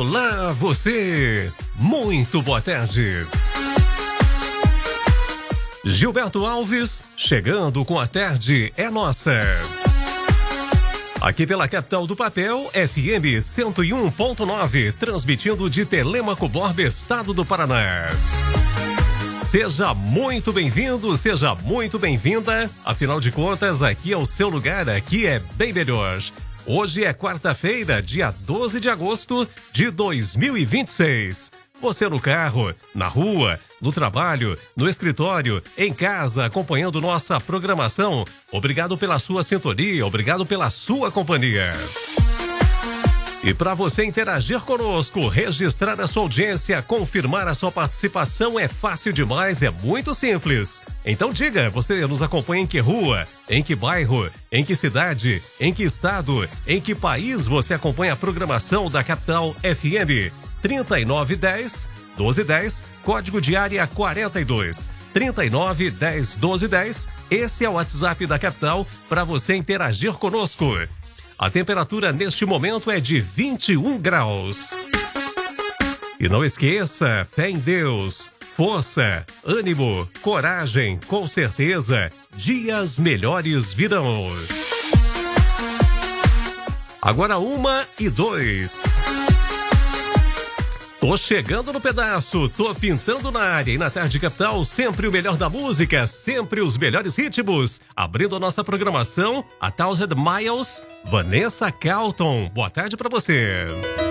Olá, você! Muito boa tarde! Gilberto Alves, chegando com A Tarde é Nossa. Aqui pela capital do papel, FM 101.9, transmitindo de Telêmaco Borba, estado do Paraná. Seja muito bem-vindo, seja muito bem-vinda. Afinal de contas, aqui é o seu lugar, aqui é bem melhor. Hoje é quarta-feira, dia 12 de agosto de 2026. Você no carro, na rua, no trabalho, no escritório, em casa, acompanhando nossa programação. Obrigado pela sua sintonia, obrigado pela sua companhia. E para você interagir conosco, registrar a sua audiência, confirmar a sua participação é fácil demais, é muito simples. Então diga, você nos acompanha em que rua, em que bairro, em que cidade, em que estado, em que país você acompanha a programação da Capital FM? 3910 1210, código de área 42. 3910 1210, esse é o WhatsApp da Capital para você interagir conosco. A temperatura neste momento é de 21 graus. E não esqueça, fé em Deus, força, ânimo, coragem, com certeza, dias melhores virão. Agora 1h02. Tô chegando no pedaço, tô pintando na área e na Tarde Capital, sempre o melhor da música, sempre os melhores ritmos. Abrindo a nossa programação, a Thousand Miles, Vanessa Carlton. Boa tarde pra você.